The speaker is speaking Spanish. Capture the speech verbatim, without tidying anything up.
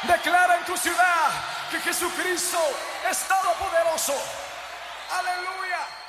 Declara en tu ciudad que Jesucristo es todopoderoso. Aleluya.